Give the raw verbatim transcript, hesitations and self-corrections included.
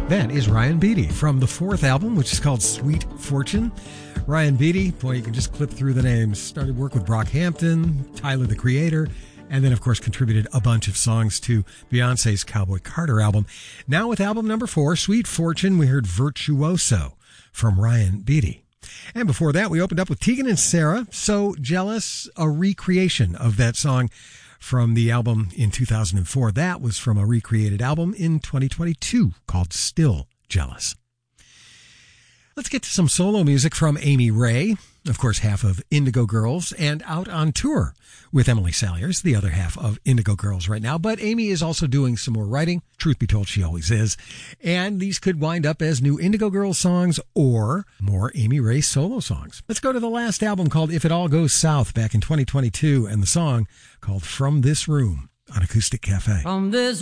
That is Ryan Beatty from the fourth album, which is called Sweet Fortune. Ryan Beatty, boy, you can just clip through the names. Started work with Brockhampton, Tyler the Creator, and then, of course, contributed a bunch of songs to Beyonce's Cowboy Carter album. Now with album number four, Sweet Fortune, we heard Virtuoso from Ryan Beatty. And before that, we opened up with Tegan and Sara, So Jealous, a recreation of that song from the album in two thousand four. That was from a recreated album in twenty twenty-two called Still Jealous. Let's get to some solo music from Amy Ray, of course, half of Indigo Girls, and out on tour with Emily Saliers, the other half of Indigo Girls right now. But Amy is also doing some more writing. Truth be told, she always is. And these could wind up as new Indigo Girls songs or more Amy Ray solo songs. Let's go to the last album called If It All Goes South back in twenty twenty-two and the song called From This Room on Acoustic Cafe. From this